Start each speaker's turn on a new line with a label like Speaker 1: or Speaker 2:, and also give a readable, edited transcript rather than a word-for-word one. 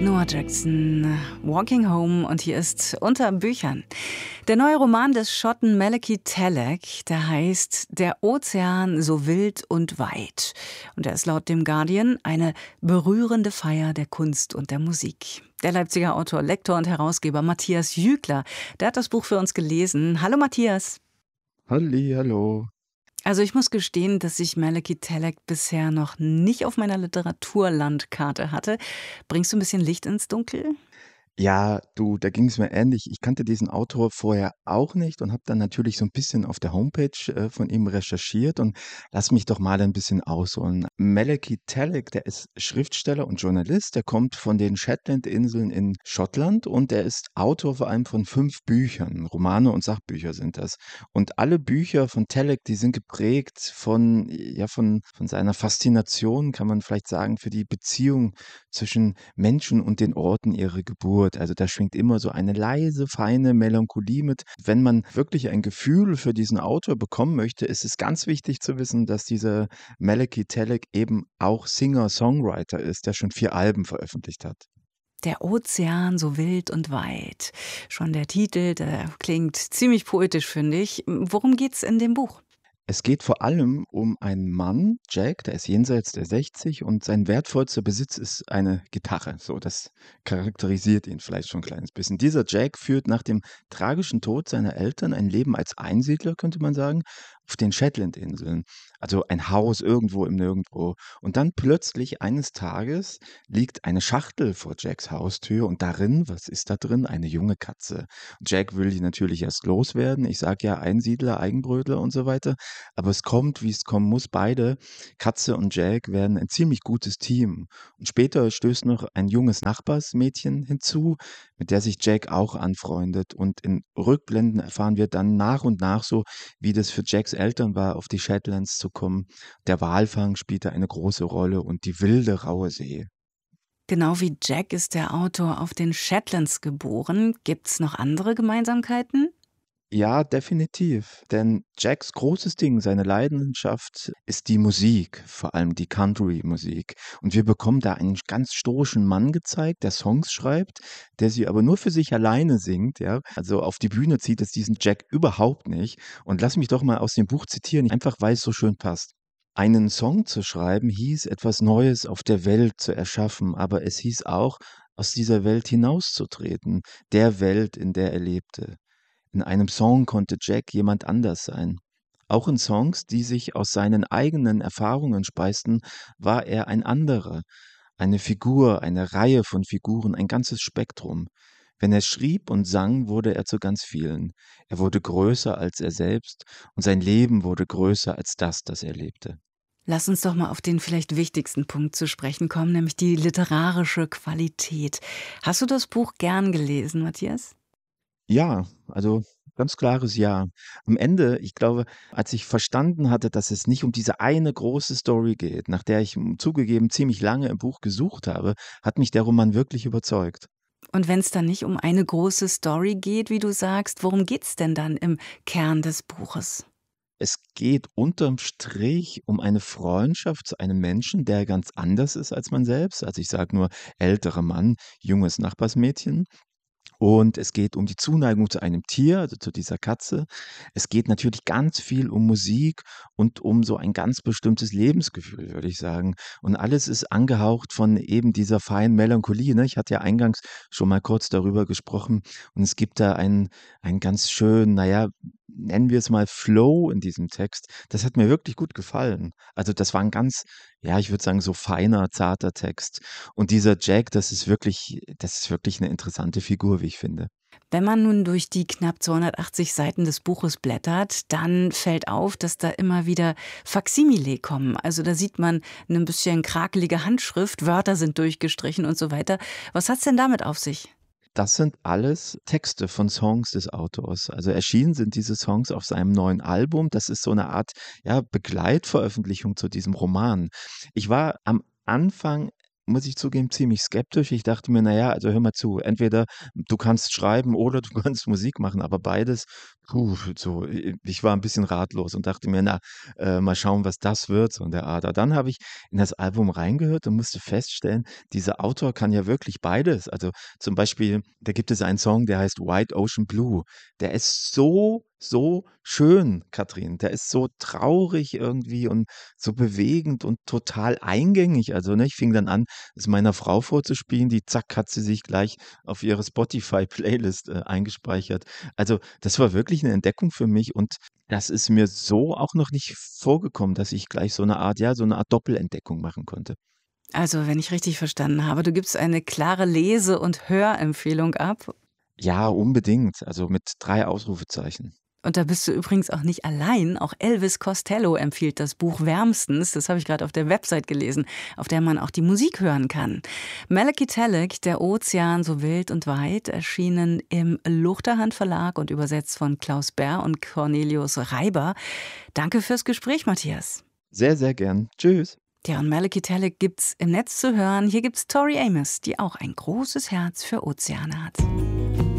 Speaker 1: Noah Jackson, Walking Home, und hier ist Unter Büchern. Der neue Roman des Schotten Malachi Tallek, der heißt Der Ozean so wild und weit. Und er ist laut dem Guardian eine berührende Feier der Kunst und der Musik. Der Leipziger Autor, Lektor und Herausgeber Matthias Jügler, der hat das Buch für uns gelesen. Hallo Matthias.
Speaker 2: Hallo.
Speaker 1: Also ich muss gestehen, dass ich Malachi Tallek bisher noch nicht auf meiner Literaturlandkarte hatte. Bringst du ein bisschen Licht ins Dunkel?
Speaker 2: Ja, du, da ging es mir ähnlich. Ich kannte diesen Autor vorher auch nicht und habe dann natürlich so ein bisschen auf der Homepage, von ihm recherchiert und lass mich doch mal ein bisschen ausholen. Malachi Tallek, der ist Schriftsteller und Journalist. Der kommt von den Shetlandinseln in Schottland und er ist Autor vor allem von 5 Büchern. Romane und Sachbücher sind das. Und alle Bücher von Tallek, die sind geprägt von ja, von seiner Faszination, kann man vielleicht sagen, für die Beziehung zwischen Menschen und den Orten ihrer Geburt. Also da schwingt immer so eine leise, feine Melancholie mit. Wenn man wirklich ein Gefühl für diesen Autor bekommen möchte, ist es ganz wichtig zu wissen, dass dieser Malachi Tallek eben auch Singer-Songwriter ist, der schon 4 Alben veröffentlicht hat.
Speaker 1: Der Ozean so wild und weit. Schon der Titel, der klingt ziemlich poetisch, finde ich. Worum geht's in dem Buch?
Speaker 2: Es geht vor allem um einen Mann, Jack, der ist jenseits der 60 und sein wertvollster Besitz ist eine Gitarre. So, das charakterisiert ihn vielleicht schon ein kleines bisschen. Dieser Jack führt nach dem tragischen Tod seiner Eltern ein Leben als Einsiedler, könnte man sagen, auf den Shetlandinseln. Also ein Haus irgendwo im Nirgendwo. Und dann plötzlich eines Tages liegt eine Schachtel vor Jacks Haustür und darin, was ist da drin? Eine junge Katze. Jack will die natürlich erst loswerden. Ich sage ja Einsiedler, Eigenbrötler und so weiter. Aber es kommt, wie es kommen muss. Beide, Katze und Jack, werden ein ziemlich gutes Team. Und später stößt noch ein junges Nachbarsmädchen hinzu, mit der sich Jack auch anfreundet. Und in Rückblenden erfahren wir dann nach und nach so, wie das für Jacks Eltern war, auf die Shetlands zu kommen. Der Walfang spielte eine große Rolle und die wilde, raue See.
Speaker 1: Genau wie Jack ist der Autor auf den Shetlands geboren. Gibt's noch andere Gemeinsamkeiten?
Speaker 2: Ja, definitiv. Denn Jacks großes Ding, seine Leidenschaft ist die Musik, vor allem die Country-Musik. Und wir bekommen da einen ganz stoischen Mann gezeigt, der Songs schreibt, der sie aber nur für sich alleine singt, ja. Also auf die Bühne zieht es diesen Jack überhaupt nicht. Und lass mich doch mal aus dem Buch zitieren, einfach weil es so schön passt. Einen Song zu schreiben hieß, etwas Neues auf der Welt zu erschaffen, aber es hieß auch, aus dieser Welt hinauszutreten, der Welt, in der er lebte. In einem Song konnte Jack jemand anders sein. Auch in Songs, die sich aus seinen eigenen Erfahrungen speisten, war er ein anderer, eine Figur, eine Reihe von Figuren, ein ganzes Spektrum. Wenn er schrieb und sang, wurde er zu ganz vielen. Er wurde größer als er selbst und sein Leben wurde größer als das, das er lebte.
Speaker 1: Lass uns doch mal auf den vielleicht wichtigsten Punkt zu sprechen kommen, nämlich die literarische Qualität. Hast du das Buch gern gelesen, Matthias?
Speaker 2: Ja, also ganz klares Ja. Am Ende, ich glaube, als ich verstanden hatte, dass es nicht um diese eine große Story geht, nach der ich zugegeben ziemlich lange im Buch gesucht habe, hat mich der Roman wirklich überzeugt.
Speaker 1: Und wenn es dann nicht um eine große Story geht, wie du sagst, worum geht's denn dann im Kern des Buches?
Speaker 2: Es geht unterm Strich um eine Freundschaft zu einem Menschen, der ganz anders ist als man selbst. Also ich sage nur älterer Mann, junges Nachbarsmädchen. Und es geht um die Zuneigung zu einem Tier, also zu dieser Katze. Es geht natürlich ganz viel um Musik und um so ein ganz bestimmtes Lebensgefühl, würde ich sagen. Und alles ist angehaucht von eben dieser feinen Melancholie, ne? Ich hatte ja eingangs schon mal kurz darüber gesprochen und es gibt da einen ganz schönen, na ja, nennen wir es mal Flow in diesem Text. Das hat mir wirklich gut gefallen. Also, das war ein ganz, ja, ich würde sagen, so feiner, zarter Text. Und dieser Jack, das ist wirklich 'ne interessante Figur, wie ich finde.
Speaker 1: Wenn man nun durch die knapp 280 Seiten des Buches blättert, dann fällt auf, dass da immer wieder Faksimile kommen. Also da sieht man eine bisschen krakelige Handschrift, Wörter sind durchgestrichen und so weiter. Was hat's denn damit auf sich?
Speaker 2: Das sind alles Texte von Songs des Autors. Also, erschienen sind diese Songs auf seinem neuen Album. Das ist so 'ne Art, ja, Begleitveröffentlichung zu diesem Roman. Ich war am Anfang muss ich zugeben, ziemlich skeptisch. Ich dachte mir: „Na ja, also hör mal zu, entweder du kannst schreiben oder du kannst Musik machen, aber beides, so, ich war ein bisschen ratlos und dachte mir: „Na, mal schauen, was das wird“, so in der Art. Aber dann habe ich in das Album reingehört und musste feststellen, dieser Autor kann ja wirklich beides. Also, zum Beispiel, da gibt es einen Song, der heißt „White Ocean Blue“. Der ist so, so schön, Katrin. Der ist so traurig irgendwie und so bewegend und total eingängig. Also, ne, ich fing dann an, es meiner Frau vorzuspielen, die zack, hat sie sich gleich auf ihre Spotify-Playlist, eingespeichert. Also, das war wirklich eine Entdeckung für mich und das ist mir so auch noch nicht vorgekommen, dass ich gleich so eine Art Doppelentdeckung machen konnte.
Speaker 1: Also, wenn ich richtig verstanden habe, du gibst eine klare Lese- und Hörempfehlung ab.
Speaker 2: Ja, unbedingt, also mit 3 Ausrufezeichen.
Speaker 1: Und da bist du übrigens auch nicht allein. Auch Elvis Costello empfiehlt das Buch wärmstens. Das habe ich gerade auf der Website gelesen, auf der man auch die Musik hören kann. Malachi Tallek, Der Ozean so wild und weit, erschienen im Luchterhand Verlag und übersetzt von Klaus Bär und Cornelius Reiber. Danke fürs Gespräch, Matthias.
Speaker 2: Sehr, sehr gern. Tschüss.
Speaker 1: Ja, und Malachi Tallek gibt's im Netz zu hören. Hier gibt's Tori Amos, die auch ein großes Herz für Ozeane hat.